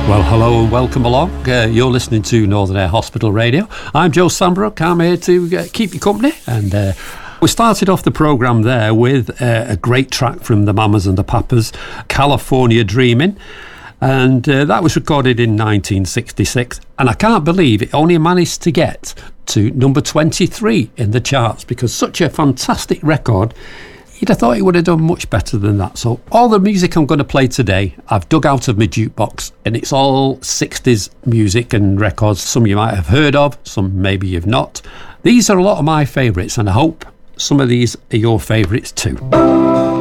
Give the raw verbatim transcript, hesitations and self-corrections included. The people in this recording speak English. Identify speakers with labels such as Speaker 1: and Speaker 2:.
Speaker 1: Well, hello and welcome along. Uh, you're listening to Northern Air Hospital Radio. I'm Joe Sambrook. I'm here to uh, keep you company. And uh, we started off the programme there with uh, a great track from the Mamas and the Papas, California Dreaming. And uh, that was recorded in nineteen sixty-six. And I can't believe it only managed to get to number twenty-three in the charts, because such a fantastic record, you'd have thought it would have done much better than that. So all the music I'm going to play today, I've dug out of my jukebox, and it's all sixties music and records. Some you might have heard of, some maybe you've not. These are a lot of my favourites, and I hope some of these are your favourites too.